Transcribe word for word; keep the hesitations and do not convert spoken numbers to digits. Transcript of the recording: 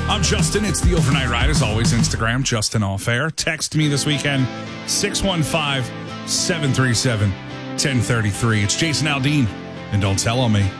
I'm Justin. It's the Overnight Ride. As always, Instagram, Justin Off Air. Text me this weekend, six one five, seven three seven, one oh three three. It's Jason Aldean, and don't tell on me.